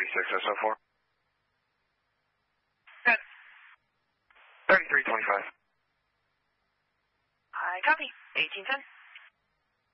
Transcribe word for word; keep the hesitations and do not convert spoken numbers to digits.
thirty-six S O four. Good. thirty-three twenty-five. I copy. eighteen ten.